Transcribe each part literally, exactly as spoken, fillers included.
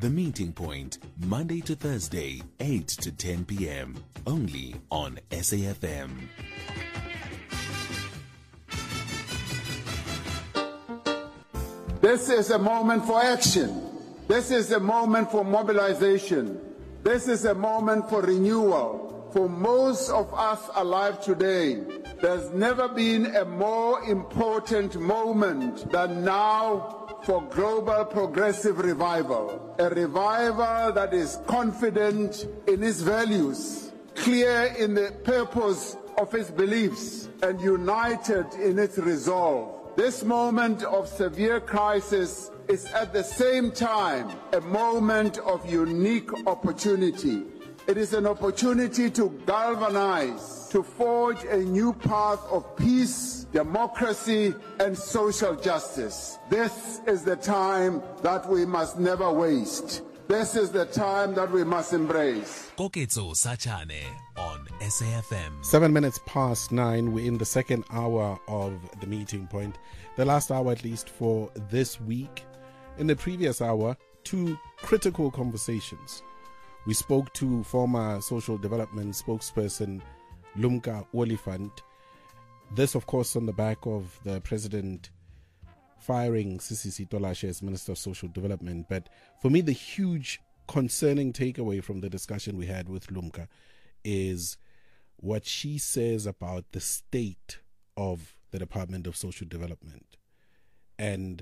The Meeting Point, Monday to Thursday, eight to ten p.m. Only on S A F M. This is a moment for action. This is a moment for mobilization. This is a moment for renewal. For most of us alive today, there's never been a more important moment than now for global progressive revival. A revival that is confident in its values, clear in the purpose of its beliefs, and united in its resolve. This moment of severe crisis is at the same time a moment of unique opportunity. It is an opportunity to galvanize, to forge a new path of peace, democracy, and social justice. This is the time that we must never waste. This is the time that we must embrace. Koketso Sachane on S A F M. Seven minutes past nine. We're in the second hour of the meeting point. The last hour, at least, for this week. In the previous hour, two critical conversations. We spoke to former social development spokesperson Lumka Oliphant. This, of course, on the back of the president firing Sisisi Tolashe as Minister of Social Development. But for me, the huge concerning takeaway from the discussion we had with Lumka is what she says about the state of the Department of Social Development, and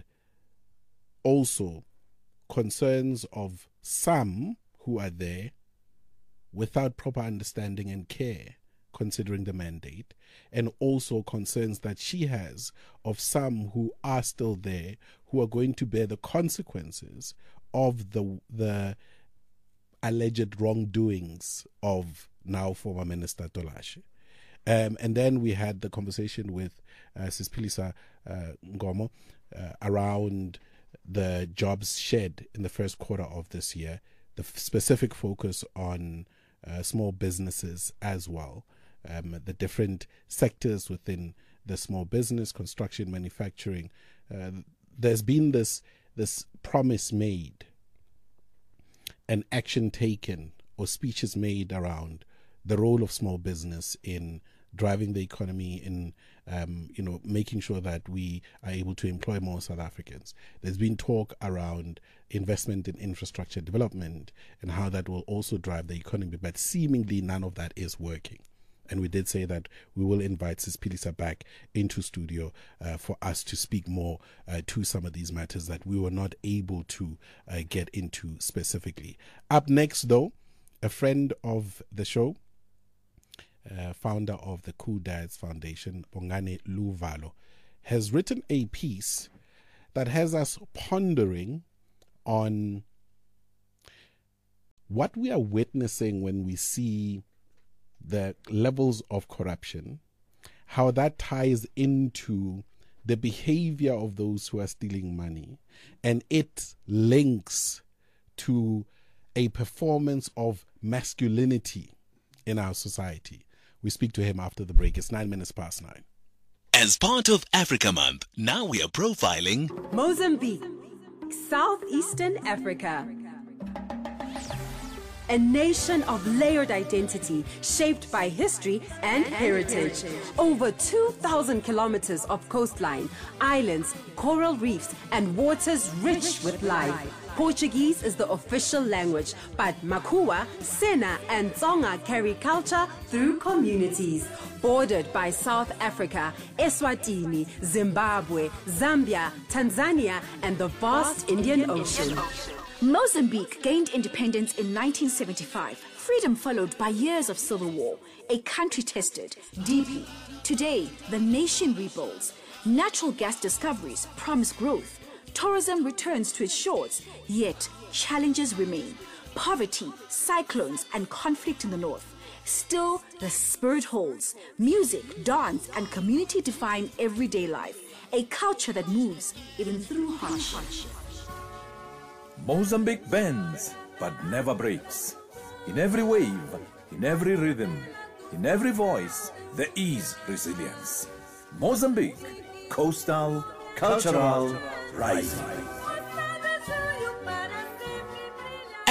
also concerns of some who are there without proper understanding and care considering the mandate, and also concerns that she has of some who are still there who are going to bear the consequences of the the alleged wrongdoings of now former Minister Tolashe. Um, and then we had the conversation with uh, Sispilisa uh, Ngomo uh, around the jobs shed in the first quarter of this year, the f- specific focus on uh, small businesses as well, um, the different sectors within the small business, construction, manufacturing. Uh, there's been this this promise made, and action taken, or speeches made around the role of small business in driving the economy, in um, you know, making sure that we are able to employ more South Africans. There's been talk around investment in infrastructure development and how that will also drive the economy, but seemingly none of that is working. And we did say that we will invite Sispilisa back into studio uh, for us to speak more uh, to some of these matters that we were not able to uh, get into specifically. Up next, though, a friend of the show, Uh, founder of the Cool Dads Foundation, Bongani Luvalo, has written a piece that has us pondering on what we are witnessing when we see the levels of corruption, how that ties into the behavior of those who are stealing money, and it links to a performance of masculinity in our society. We speak to him after the break. It's nine minutes past nine. As part of Africa Month, now we are profiling Mozambique, Southeastern Africa. A nation of layered identity shaped by history and heritage. Over two thousand kilometers of coastline, islands, coral reefs, and waters rich with life. Portuguese is the official language, but Makua, Sena, and Tsonga carry culture through communities. Bordered by South Africa, Eswatini, Zimbabwe, Zambia, Tanzania, and the vast Indian Ocean. Mozambique gained independence in nineteen seventy-five. Freedom followed by years of civil war. A country tested deeply. Today, the nation rebuilds. Natural gas discoveries promise growth. Tourism returns to its shores, yet challenges remain. Poverty, cyclones, and conflict in the north. Still, the spirit holds. Music, dance, and community define everyday life. A culture that moves even through hardship. Mozambique bends, but never breaks. In every wave, in every rhythm, in every voice, there is resilience. Mozambique, coastal, cultural, rising.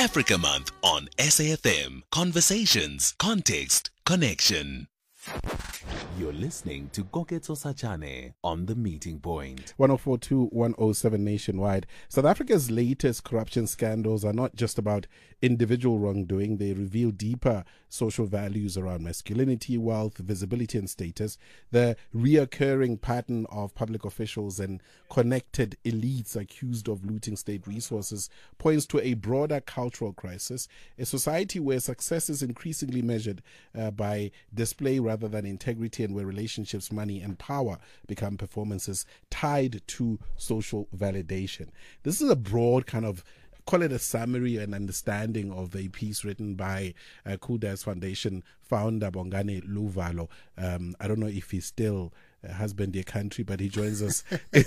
Africa Month on S A F M. Conversations, context, connection. You're listening to Koketso Sachane on The Meeting Point. one oh four point two, one oh seven nationwide. South Africa's latest corruption scandals are not just about individual wrongdoing. They reveal deeper social values around masculinity, wealth, visibility and status. The reoccurring pattern of public officials and connected elites accused of looting state resources points to a broader cultural crisis, a society where success is increasingly measured uh, by display rather than integrity, and where relationships, money and power become performances tied to social validation. This is a broad kind of, call it a summary and understanding of a piece written by uh, Kudas Foundation founder Bongani Luvalo. Um, I don't know if he's still uh, husband dear country, but he joins us.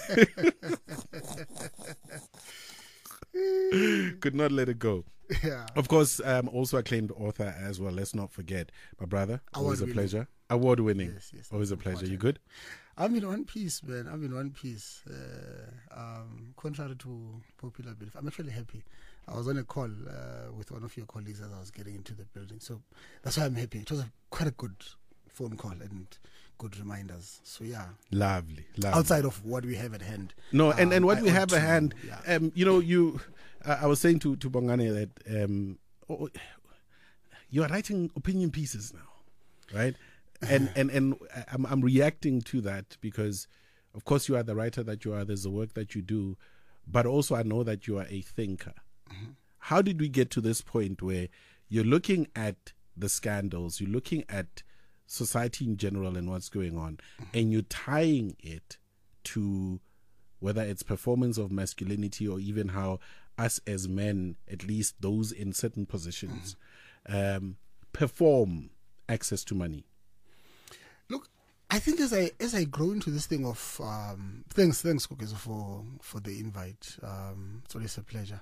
Could not let it go. Yeah. Of course, um, also acclaimed author as well. Let's not forget my brother. Always a pleasure. Award winning. Yes, yes. Always a pleasure. You good? I'm in one piece, man. I'm in one piece. Uh, um, contrary to popular belief, I'm actually happy. I was on a call uh, with one of your colleagues as I was getting into the building, so that's why I'm happy. It was a, quite a good phone call and good reminders. So yeah, lovely. lovely. Outside of what we have at hand, no, and, um, and what I we have to, at hand, yeah. um, you know, you. Uh, I was saying to to Bongani that um, oh, you are writing opinion pieces now, right? And and and I'm I'm reacting to that because, of course, you are the writer that you are. There's the work that you do, but also I know that you are a thinker. Mm-hmm. How did we get to this point where you're looking at the scandals, you're looking at society in general and what's going on, mm-hmm. and you're tying it to whether it's performance of masculinity or even how us as men, at least those in certain positions, mm-hmm. um, perform access to money? Look, I think as I as I grow into this thing of um, thanks thanks Kokezo for for the invite. Um, it's always a pleasure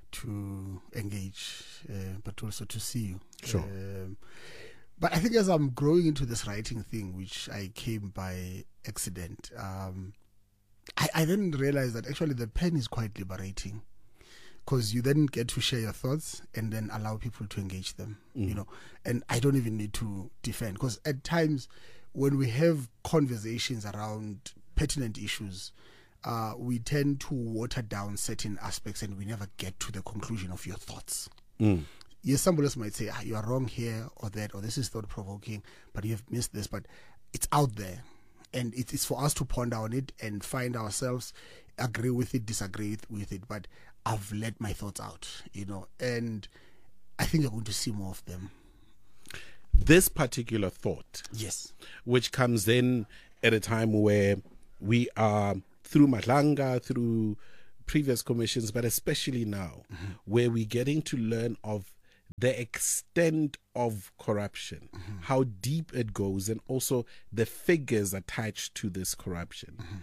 to engage, uh, but also to see you. Sure. Um, but I think as I'm growing into this writing thing, which I came by accident, um, I, I then realized that actually the pen is quite liberating, because you then get to share your thoughts and then allow people to engage them, mm. you know. And I don't even need to defend, because at times when we have conversations around pertinent issues, uh, we tend to water down certain aspects and we never get to the conclusion of your thoughts. Mm. Yes, somebody else might say, ah, you are wrong here or that, or this is thought-provoking, but you have missed this. But it's out there, and it, it's for us to ponder on it and find ourselves, agree with it, disagree with it. But I've let my thoughts out, you know, and I think you're going to see more of them. This particular thought, yes, which comes in at a time where we are through Matlanga, through previous commissions, but especially now, mm-hmm. where we're getting to learn of the extent of corruption, mm-hmm. how deep it goes, and also the figures attached to this corruption. Mm-hmm.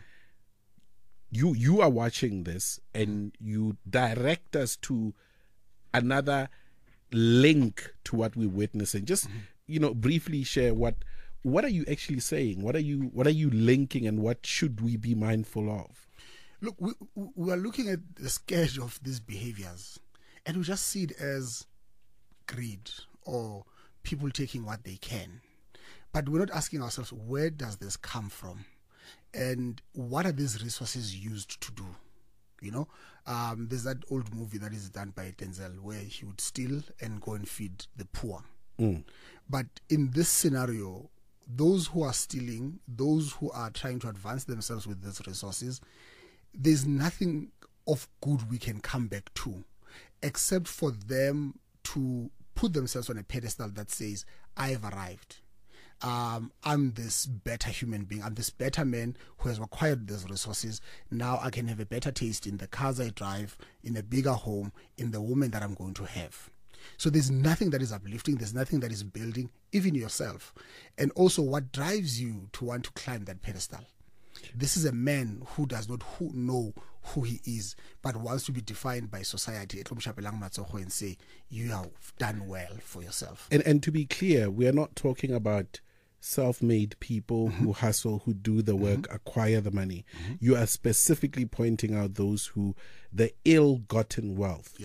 You you are watching this and you direct us to another link to what we're witnessing. Just mm-hmm. you know, briefly share what what are you actually saying? What are you what are you linking, and what should we be mindful of? Look, we we are looking at the scourge of these behaviors, and we just see it as greed or people taking what they can. But we're not asking ourselves, where does this come from? And what are these resources used to do? You know, um, there's that old movie that is done by Denzel where he would steal and go and feed the poor. Mm. But in this scenario, those who are stealing, those who are trying to advance themselves with these resources, there's nothing of good we can come back to, except for them to put themselves on a pedestal that says, I've arrived. Um, I'm this better human being. I'm this better man who has acquired these resources. Now I can have a better taste in the cars I drive, in a bigger home, in the woman that I'm going to have. So there's nothing that is uplifting. There's nothing that is building, even yourself. And also what drives you to want to climb that pedestal. This is a man who does not who know who he is, but wants to be defined by society. And say, you have done well for yourself. And, and to be clear, we are not talking about self-made people mm-hmm. who hustle, who do the work, mm-hmm. acquire the money. Mm-hmm. You are specifically pointing out those who, the ill-gotten wealth yeah.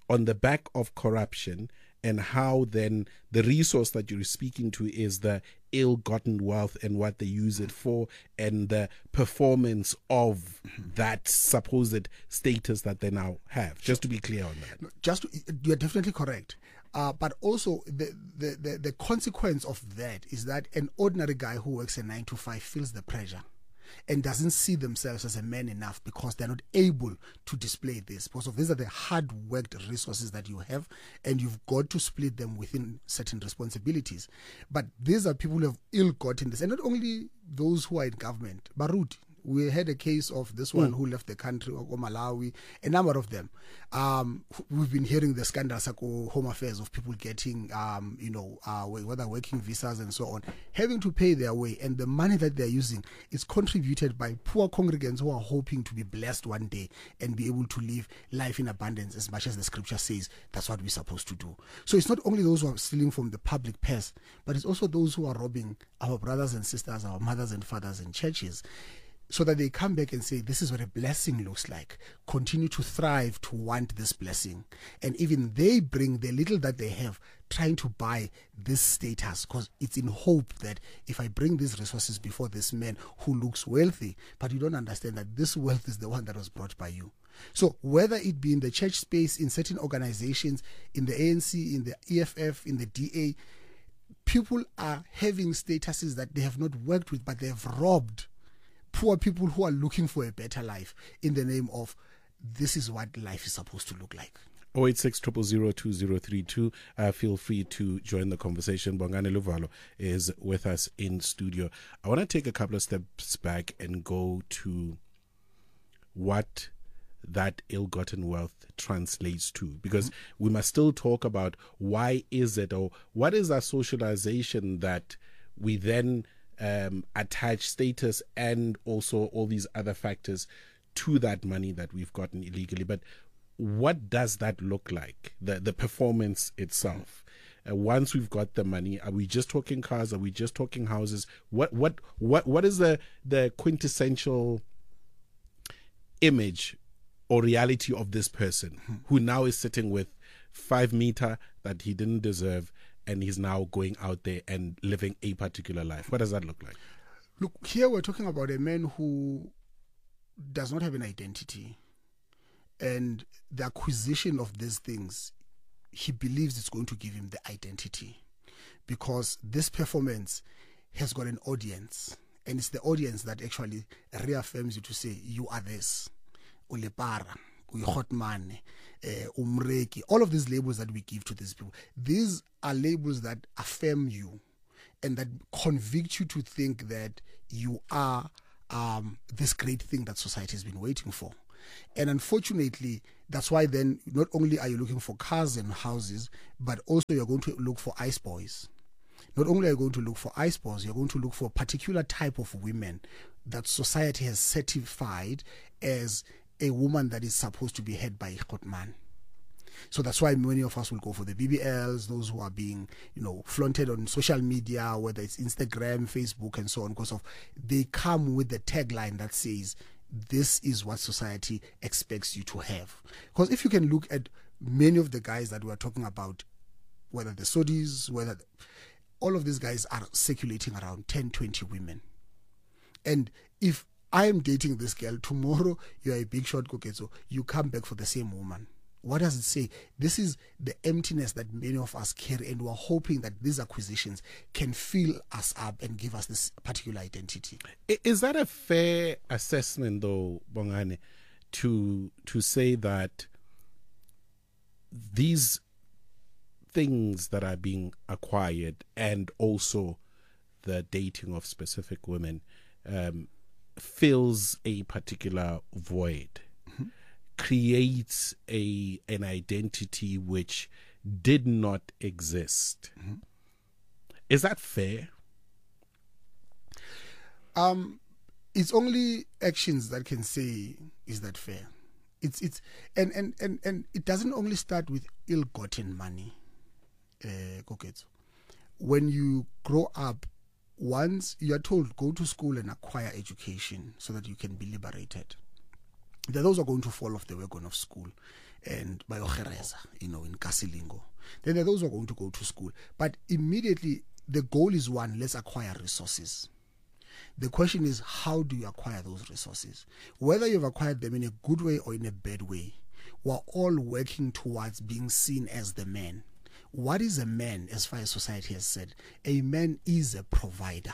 on the back of corruption, and how then the resource that you're speaking to is the ill-gotten wealth and what they use it for, and the performance of that supposed status that they now have. Just to be clear on that. Just to, you're definitely correct. Uh, but also the, the, the, the consequence of that is that an ordinary guy who works a nine to five feels the pressure and doesn't see themselves as a man enough because they're not able to display this. Because of these are the hard-worked resources that you have, and you've got to split them within certain responsibilities. But these are people who have ill-gotten this, and not only those who are in government. Barut, we had a case of this one mm. who left the country, or Malawi, a number of them. Um, we've been hearing the scandals like Home Affairs of people getting, um, you know, uh, whether working visas and so on, having to pay their way. And the money that they're using is contributed by poor congregants who are hoping to be blessed one day and be able to live life in abundance, as much as the scripture says that's what we're supposed to do. So it's not only those who are stealing from the public purse, but it's also those who are robbing our brothers and sisters, our mothers and fathers in churches, so that they come back and say, this is what a blessing looks like. Continue to thrive to want this blessing. And even they bring the little that they have, trying to buy this status, because it's in hope that if I bring these resources before this man who looks wealthy, but you don't understand that this wealth is the one that was brought by you. So whether it be in the church space, in certain organizations, in the A N C, in the E F F, in the D A, people are having statuses that they have not worked with, but they have robbed poor people who are looking for a better life in the name of this is what life is supposed to look like. oh eight six, zero zero zero, two zero three two. Uh, feel free to join the conversation. Bongani Luvalo is with us in studio. I want to take a couple of steps back and go to what that ill-gotten wealth translates to, because mm-hmm. we must still talk about why is it, or what is our socialization that we then Um, attach status and also all these other factors to that money that we've gotten illegally. But what does that look like, the the performance itself? Uh, once we've got the money, are we just talking cars? Are we just talking houses? What what what what is the the quintessential image or reality of this person who now is sitting with five meter that he didn't deserve, and he's now going out there and living a particular life? What does that look like? Look, here we're talking about a man who does not have an identity. And the acquisition of these things, he believes it's going to give him the identity. Because this performance has got an audience. And it's the audience that actually reaffirms you to say, you are this. Ulepara. Uyhotmane, uh, umreki, all of these labels that we give to these people, these are labels that affirm you and that convict you to think that you are um, this great thing that society has been waiting for. And unfortunately, that's why then not only are you looking for cars and houses, but also you're going to look for ice boys. Not only are you going to look for ice boys, you're going to look for a particular type of women that society has certified as a woman that is supposed to be head by a man. So that's why many of us will go for the B B Ls, those who are being, you know, flaunted on social media, whether it's Instagram, Facebook, and so on, because of they come with the tagline that says, this is what society expects you to have. Because if you can look at many of the guys that we're talking about, whether the Saudis, whether the, all of these guys are circulating around ten, twenty women. And if I am dating this girl, tomorrow you are a big shot Koketso, you come back for the same woman. What does it say? This is the emptiness that many of us carry, and we're hoping that these acquisitions can fill us up and give us this particular identity. Is that a fair assessment, though, Bongani, to to say that these things that are being acquired and also the dating of specific women um, fills a particular void, mm-hmm. creates a an identity which did not exist? Mm-hmm. Is that fair? Um, it's only actions that can say, is that fair? It's it's and and and, and it doesn't only start with ill-gotten money. Uh, when you grow up, once you are told go to school and acquire education so that you can be liberated, then those are going to fall off the wagon of school and Bayogereza, you know, in Kasilingo. Then there are those who are going to go to school. But immediately, the goal is one, let's acquire resources. The question is, how do you acquire those resources? Whether you've acquired them in a good way or in a bad way, we're all working towards being seen as the man. What is a man, as far as society has said? A man is a provider.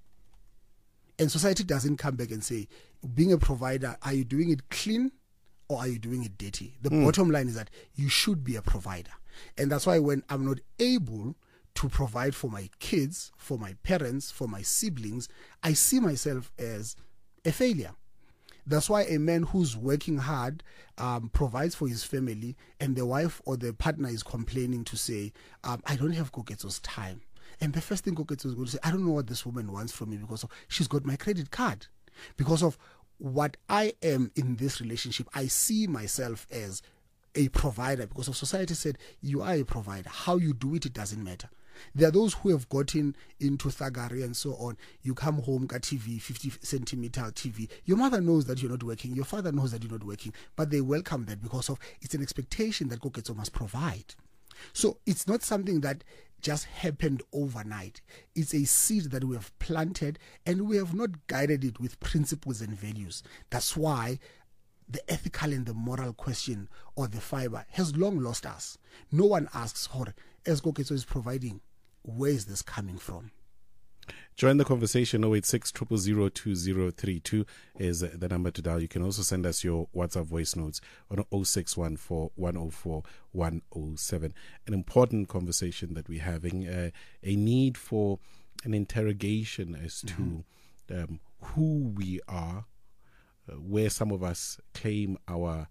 And society doesn't come back and say, being a provider, are you doing it clean or are you doing it dirty? The mm. bottom line is that you should be a provider. And that's why when I'm not able to provide for my kids, for my parents, for my siblings, I see myself as a failure. That's why a man who's working hard um, provides for his family, and the wife or the partner is complaining to say, um, I don't have Koketso's time. And the first thing Koketso is going to say, I don't know what this woman wants from me because of, she's got my credit card. Because of what I am in this relationship, I see myself as a provider because of society said, you are a provider. How you do it, it doesn't matter. There are those who have gotten into thuggery and so on. You come home, got T V, fifty centimeter T V. Your mother knows that you're not working. Your father knows that you're not working. But they welcome that because of it's an expectation that Koketso must provide. So it's not something that just happened overnight. It's a seed that we have planted and we have not guided it with principles and values. That's why the ethical and the moral question or the fiber has long lost us. No one asks, as Koketso is providing, where is this coming from? Join the conversation. oh eight six, zero zero zero, two zero three two is the number to dial. You can also send us your WhatsApp voice notes on oh six one four, one oh four, one oh seven. An important conversation that we're having, uh, a need for an interrogation as to mm-hmm. um, who we are, uh, where some of us claim our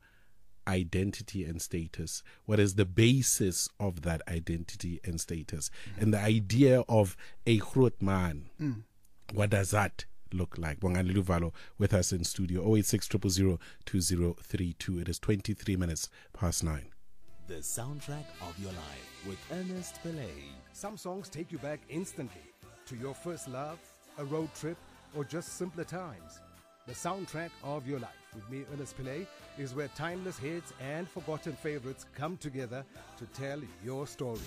identity and status, what is the basis of that identity and status, mm-hmm. and the idea of a groot man. Mm. What does that look like? Bongani Luvalo with us in studio. oh eight six, zero zero zero, two zero three two. It is twenty-three minutes past nine. The soundtrack of your life with Ernest Pillay. Some songs take you back instantly to your first love, a road trip, or just simpler times. The soundtrack of your life with me, Ernest Pillay, is where timeless hits and forgotten favorites come together to tell your story.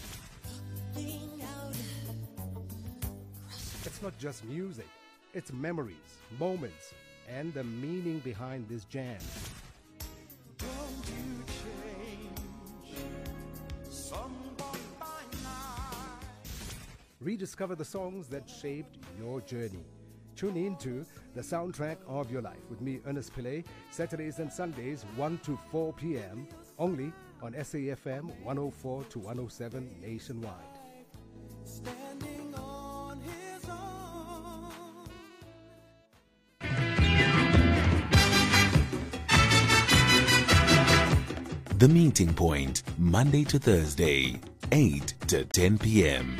It's not just music, it's memories, moments, and the meaning behind this jam. Don't you change someone by night. Rediscover the songs that shaped your journey. Tune in to The Soundtrack of Your Life with me, Ernest Pillay, Saturdays and Sundays, one to four p.m., only on S A F M one oh four to one oh seven nationwide. Standing on his own. The Meeting Point, Monday to Thursday, eight to ten p.m.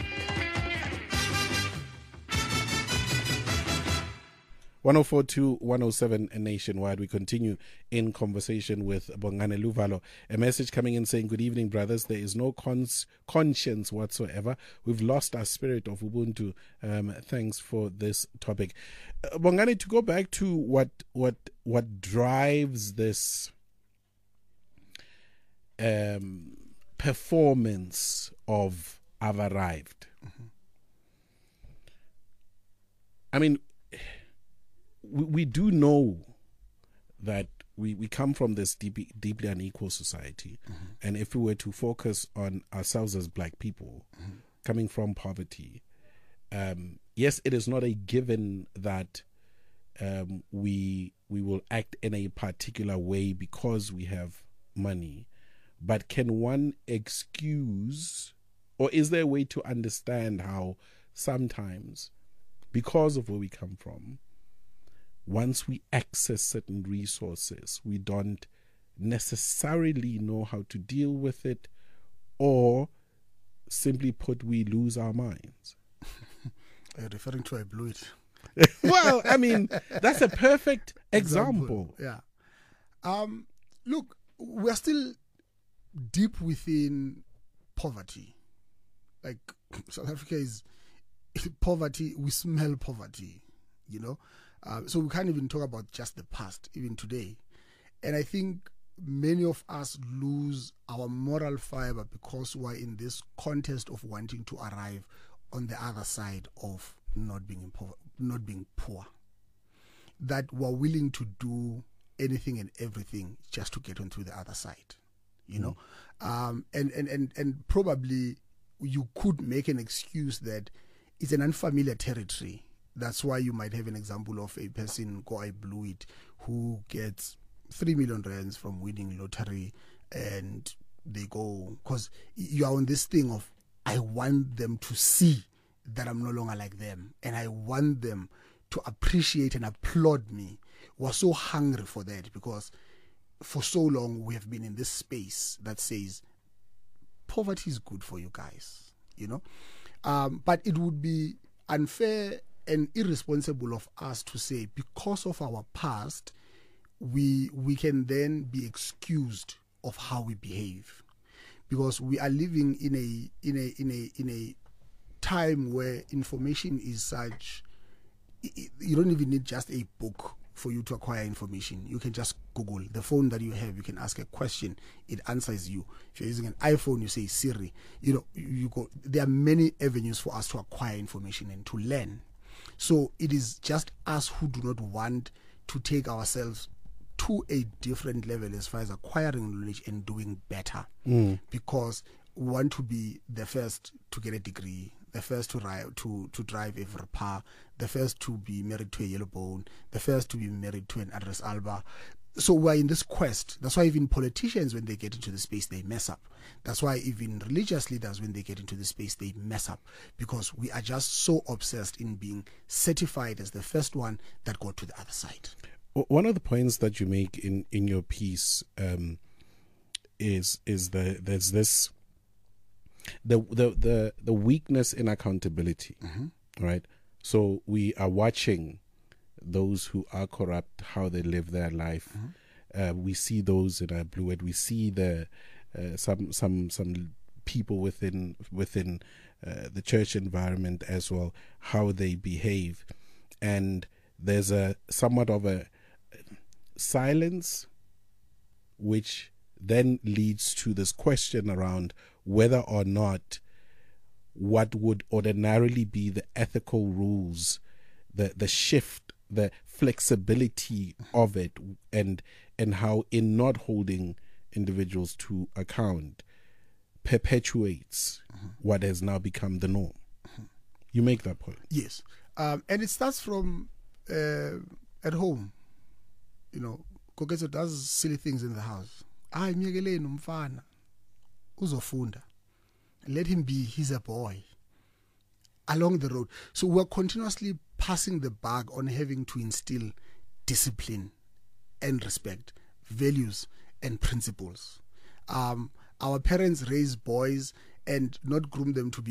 one oh four to one oh seven nationwide. We continue in conversation with Bongani Luvalo. A message coming in saying, good evening, brothers. There is no cons- conscience whatsoever. We've lost our spirit of Ubuntu. Um, thanks for this topic. Uh, Bongani, to go back to what what what drives this um, performance of I've Arrived. Mm-hmm. I mean, We, we do know that we, we come from this deep, deeply unequal society. Mm-hmm. And if we were to focus on ourselves as black people, mm-hmm. coming from poverty, um, yes, it is not a given that um, we we will act in a particular way because we have money. But can one excuse, or is there a way to understand how sometimes, because of where we come from, once we access certain resources, we don't necessarily know how to deal with it, or simply put, we lose our minds? Are you referring to I blew it? Well, I mean, that's a perfect example. example. Yeah. Um, look, we're still deep within poverty. Like, South Africa is poverty. We smell poverty, you know. Uh, so we can't even talk about just the past, even today. And I think many of us lose our moral fiber because we're in this contest of wanting to arrive on the other side of not being impo- not being poor. That we're willing to do anything and everything just to get onto the other side, you know. Mm. Um, and, and, and, and probably you could make an excuse that it's an unfamiliar territory. That's why you might have an example of a person, go I blew it, who gets three million rands from winning lottery, and they go, because you are on this thing of, I want them to see that I'm no longer like them, and I want them to appreciate and applaud me. We're so hungry for that because for so long we have been in this space that says poverty is good for you guys, you know. Um, but it would be unfair and irresponsible of us to say because of our past, we we can then be excused of how we behave, because we are living in a in a in a in a time where information is such. You don't even need just a book for you to acquire information. You can just Google. The phone that you have, you can ask a question, it answers you. If you're using an iPhone, you say Siri. You know, you go. There are many avenues for us to acquire information and to learn. So it is just us who do not want to take ourselves to a different level as far as acquiring knowledge and doing better, mm. because we want to be the first to get a degree, the first to drive to, to drive a Verpa, the first to be married to a yellow bone, the first to be married to an Adres Alba. So we're in this quest. That's why even politicians, when they get into the space, they mess up. That's why even religious leaders, when they get into the space, they mess up, because we are just so obsessed in being certified as the first one that got to the other side. One of the points that you make in, in your piece um, is is the there's this the the the, the weakness in accountability, mm-hmm. right? So we are watching those who are corrupt, how they live their life. Mm-hmm. Uh, we see those in our Blue Ed. We see the uh, some some some people within within uh, the church environment as well, how they behave, and there's a somewhat of a silence, which then leads to this question around whether or not what would ordinarily be the ethical rules, the the shift, the flexibility of it, and and how in not holding individuals to account perpetuates mm-hmm. what has now become the norm. Mm-hmm. You make that point. Yes. Um, and it starts from uh, at home. You know, Koketo does silly things in the house. Ay, miyekeleni umfana uzofunda. Let him be, he's a boy. Along the road. So we're continuously passing the buck on having to instill discipline and respect, values and principles. Um, our parents raise boys and not groom them to be